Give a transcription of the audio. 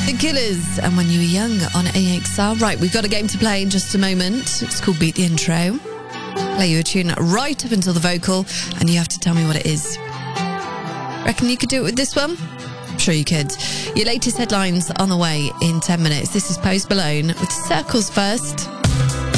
The Killers and When You Were Young on AXR. Right, we've got a game to play in just a moment. It's called Beat the Intro. Play you a tune right up until the vocal, and you have to tell me what it is. Reckon you could do it with this one? I'm sure you could. Your latest headlines on the way in 10 minutes. This is Post Malone with Circles first.